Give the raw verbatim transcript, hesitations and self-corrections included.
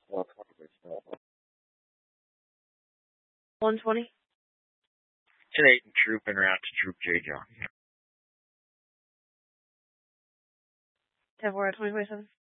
one twenty. ten eight and Troop and route to Troop J. John. ten four at twenty twenty-seven.